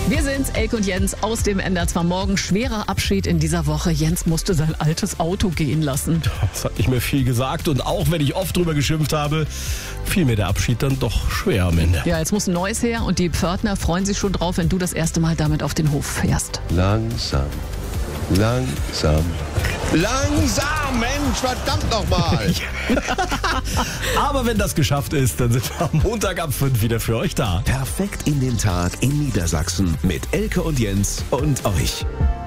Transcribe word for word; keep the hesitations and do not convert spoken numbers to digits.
Wir sind's, Elke und Jens aus dem N D R zwei Morgen. Schwerer Abschied in dieser Woche. Jens musste sein altes Auto gehen lassen. Das hat nicht mehr viel gesagt und auch wenn ich oft drüber geschimpft habe, fiel mir der Abschied dann doch schwer am Ende. Ja, jetzt muss ein neues her und die Pförtner freuen sich schon drauf, wenn du das erste Mal damit auf den Hof fährst. Langsam, langsam, langsam, Mensch, verdammt nochmal. Aber wenn das geschafft ist, dann sind wir am Montag ab fünf wieder für euch da. Perfekt in den Tag in Niedersachsen mit Elke und Jens und euch.